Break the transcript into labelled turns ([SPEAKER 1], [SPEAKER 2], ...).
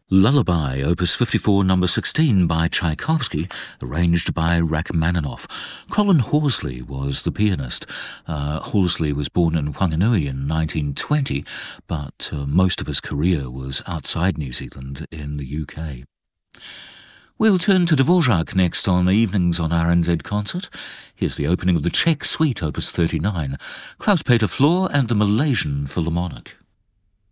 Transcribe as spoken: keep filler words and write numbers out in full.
[SPEAKER 1] Lullaby, Opus fifty-four, number sixteen by Tchaikovsky, arranged by Rachmaninoff. Colin Horsley was the pianist. Uh, Horsley was born in Whanganui in nineteen twenty, but uh, most of his career was outside New Zealand in the U K. We'll turn to Dvorak next on Evenings on R N Z Concert. Here's the opening of the Czech Suite, Opus thirty-nine, Klaus-Peter Flor and the Malaysian Philharmonic.